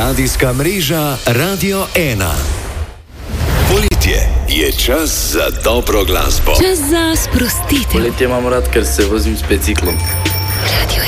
Radijska mreža Radio 1. Poletje je čas za dobro glasbo. Čas za sprostitev. Poletje imam rad, ker se vozim s biciklom. Radio